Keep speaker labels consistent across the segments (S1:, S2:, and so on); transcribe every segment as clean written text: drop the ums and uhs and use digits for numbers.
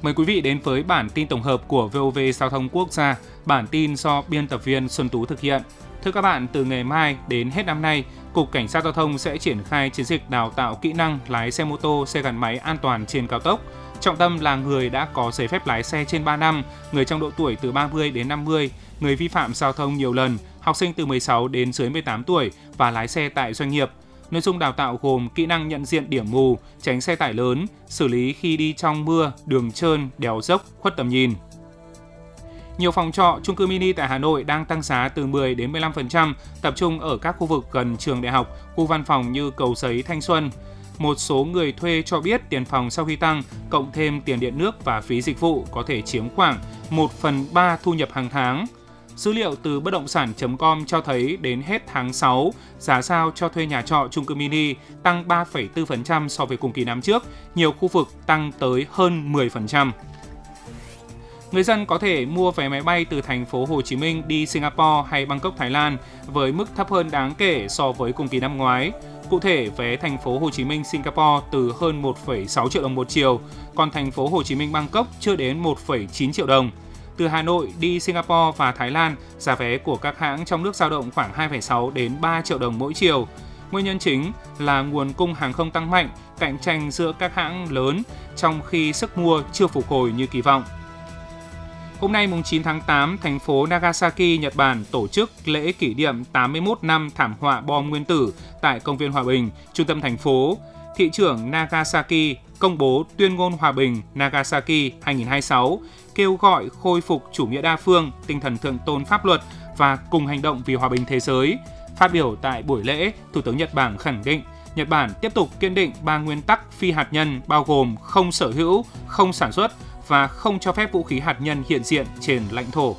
S1: Mời quý vị đến với bản tin tổng hợp của VOV Giao thông Quốc gia, bản tin do biên tập viên Xuân Tú thực hiện. Thưa các bạn, từ ngày mai đến hết năm nay, Cục Cảnh sát Giao thông sẽ triển khai chiến dịch đào tạo kỹ năng lái xe mô tô, xe gắn máy an toàn trên cao tốc. Trọng tâm là người đã có giấy phép lái xe trên 3 năm, người trong độ tuổi từ 30 đến 50, người vi phạm giao thông nhiều lần, học sinh từ 16 đến dưới 18 tuổi và lái xe tại doanh nghiệp. Nội dung đào tạo gồm kỹ năng nhận diện điểm mù, tránh xe tải lớn, xử lý khi đi trong mưa, đường trơn, đèo dốc, khuất tầm nhìn. Nhiều phòng trọ, chung cư mini tại Hà Nội đang tăng giá từ 10 đến 15%, tập trung ở các khu vực gần trường đại học, khu văn phòng như Cầu Giấy, Thanh Xuân. Một số người thuê cho biết tiền phòng sau khi tăng, cộng thêm tiền điện nước và phí dịch vụ có thể chiếm khoảng 1/3 thu nhập hàng tháng. Dữ liệu từ bất động sản.com cho thấy đến hết tháng 6, giá giao cho thuê nhà trọ chung cư mini tăng 3,4% so với cùng kỳ năm trước, nhiều khu vực tăng tới hơn 10%. Người dân có thể mua vé máy bay từ thành phố Hồ Chí Minh đi Singapore hay Bangkok, Thái Lan với mức thấp hơn đáng kể so với cùng kỳ năm ngoái. Cụ thể, vé thành phố Hồ Chí Minh Singapore từ hơn 1,6 triệu đồng một chiều, còn thành phố Hồ Chí Minh Bangkok chưa đến 1,9 triệu đồng. Từ Hà Nội đi Singapore và Thái Lan, giá vé của các hãng trong nước dao động khoảng 2,6 đến 3 triệu đồng mỗi chiều. Nguyên nhân chính là nguồn cung hàng không tăng mạnh, cạnh tranh giữa các hãng lớn trong khi sức mua chưa phục hồi như kỳ vọng. Hôm nay, mùng 9 tháng 8, thành phố Nagasaki, Nhật Bản tổ chức lễ kỷ niệm 81 năm thảm họa bom nguyên tử tại Công viên Hòa Bình, trung tâm thành phố. Thị trưởng Nagasaki công bố tuyên ngôn hòa bình Nagasaki 2026, kêu gọi khôi phục chủ nghĩa đa phương, tinh thần thượng tôn pháp luật và cùng hành động vì hòa bình thế giới. Phát biểu tại buổi lễ, Thủ tướng Nhật Bản khẳng định Nhật Bản tiếp tục kiên định 3 nguyên tắc phi hạt nhân bao gồm không sở hữu, không sản xuất và không cho phép vũ khí hạt nhân hiện diện trên lãnh thổ.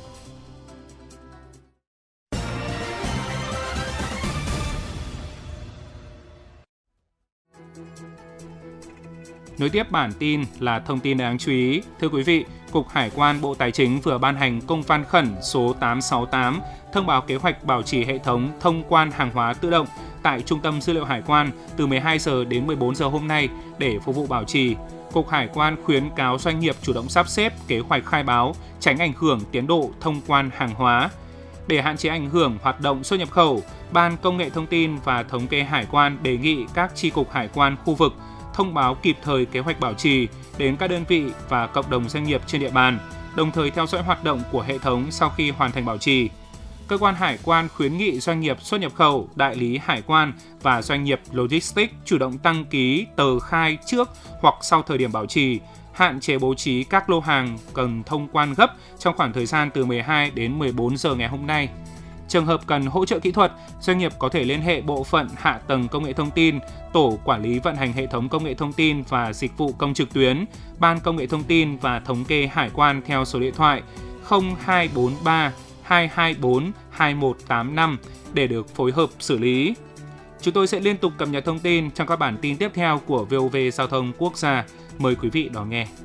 S1: Nối tiếp bản tin là thông tin đáng chú ý. Thưa quý vị, Cục Hải quan Bộ Tài chính vừa ban hành công văn khẩn số 868 thông báo kế hoạch bảo trì hệ thống thông quan hàng hóa tự động tại Trung tâm Dữ liệu Hải quan từ 12 giờ đến 14 giờ hôm nay để phục vụ bảo trì. Cục Hải quan khuyến cáo doanh nghiệp chủ động sắp xếp kế hoạch khai báo, tránh ảnh hưởng tiến độ thông quan hàng hóa. Để hạn chế ảnh hưởng hoạt động xuất nhập khẩu, Ban Công nghệ Thông tin và Thống kê Hải quan đề nghị các chi cục hải quan khu vực thông báo kịp thời kế hoạch bảo trì đến các đơn vị và cộng đồng doanh nghiệp trên địa bàn, đồng thời theo dõi hoạt động của hệ thống sau khi hoàn thành bảo trì. Cơ quan hải quan khuyến nghị doanh nghiệp xuất nhập khẩu, đại lý hải quan và doanh nghiệp logistics chủ động đăng ký tờ khai trước hoặc sau thời điểm bảo trì, hạn chế bố trí các lô hàng cần thông quan gấp trong khoảng thời gian từ 12 đến 14 giờ ngày hôm nay. Trường hợp cần hỗ trợ kỹ thuật, doanh nghiệp có thể liên hệ Bộ phận Hạ tầng Công nghệ Thông tin, Tổ Quản lý vận hành hệ thống công nghệ thông tin và dịch vụ công trực tuyến, Ban Công nghệ Thông tin và Thống kê Hải quan theo số điện thoại 0243 224 2185 để được phối hợp xử lý. Chúng tôi sẽ liên tục cập nhật thông tin trong các bản tin tiếp theo của VOV Giao thông Quốc gia. Mời quý vị đón nghe.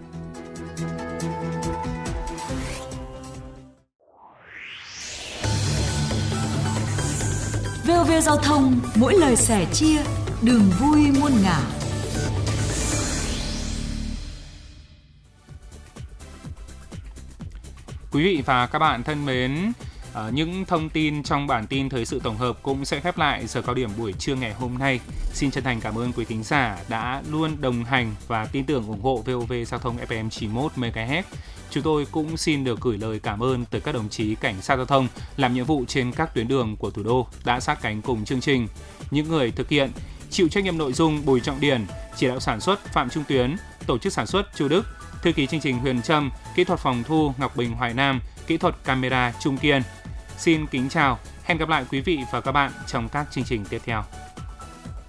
S2: VOV Giao thông, mỗi lời sẻ chia, đường vui muôn ngả.
S1: Quý vị và các bạn thân mến, những thông tin trong bản tin thời sự tổng hợp cũng sẽ khép lại giờ cao điểm buổi trưa ngày hôm nay. Xin chân thành cảm ơn quý thính giả đã luôn đồng hành và tin tưởng ủng hộ VOV Giao thông FM 91 MHz. Chúng tôi cũng xin được gửi lời cảm ơn tới các đồng chí cảnh sát giao thông làm nhiệm vụ trên các tuyến đường của thủ đô đã sát cánh cùng chương trình. Những người thực hiện, chịu trách nhiệm nội dung Bùi Trọng Điển, chỉ đạo sản xuất Phạm Trung Tuyến, tổ chức sản xuất Chu Đức, thư ký chương trình Huyền Trâm, kỹ thuật phòng thu Ngọc Bình Hoài Nam, kỹ thuật camera Trung Kiên. Xin kính chào, hẹn gặp lại quý vị và các bạn trong các chương trình tiếp theo.